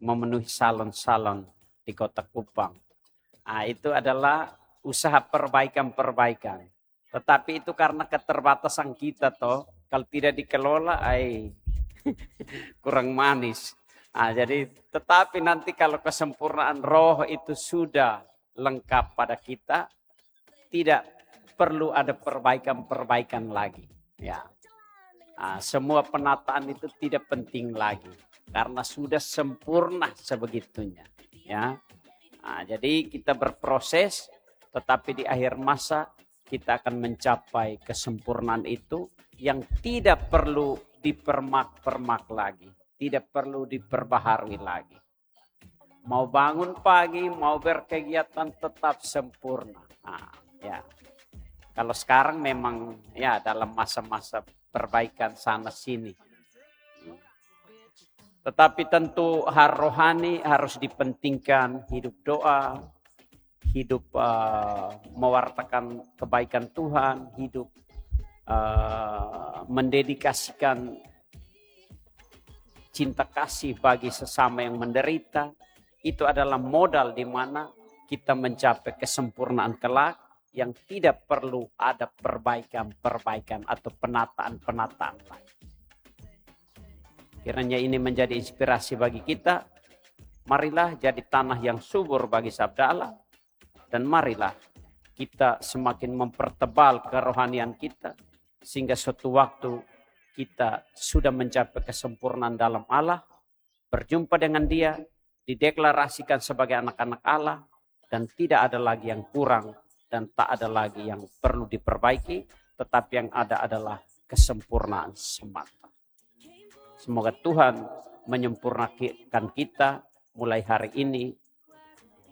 memenuhi salon-salon di Kota Kupang. Nah, itu adalah usaha perbaikan-perbaikan. Tetapi itu karena keterbatasan kita toh, kalau tidak dikelola, kurang manis. Nah, jadi tetapi nanti kalau kesempurnaan roh itu sudah lengkap pada kita, tidak perlu ada perbaikan-perbaikan lagi. Ya, nah, semua penataan itu tidak penting lagi karena sudah sempurna sebegitunya. Ya, nah, jadi kita berproses, tetapi di akhir masa kita akan mencapai kesempurnaan itu yang tidak perlu dipermak-permak lagi, tidak perlu diperbaharui lagi. Mau bangun pagi, mau berkegiatan tetap sempurna. Nah, ya. Kalau sekarang memang ya dalam masa-masa perbaikan sana sini. Tetapi tentu rohani harus dipentingkan, hidup doa, hidup mewartakan kebaikan Tuhan, hidup mendedikasikan cinta kasih bagi sesama yang menderita. Itu adalah modal di mana kita mencapai kesempurnaan kelak yang tidak perlu ada perbaikan-perbaikan atau penataan-penataan lain. Kiranya ini menjadi inspirasi bagi kita. Marilah jadi tanah yang subur bagi sabda Allah. Dan marilah kita semakin mempertebal kerohanian kita. Sehingga suatu waktu kita sudah mencapai kesempurnaan dalam Allah. Berjumpa dengan Dia. Dideklarasikan sebagai anak-anak Allah. Dan tidak ada lagi yang kurang. Dan tak ada lagi yang perlu diperbaiki. Tetapi yang ada adalah kesempurnaan semata. Semoga Tuhan menyempurnakan kita mulai hari ini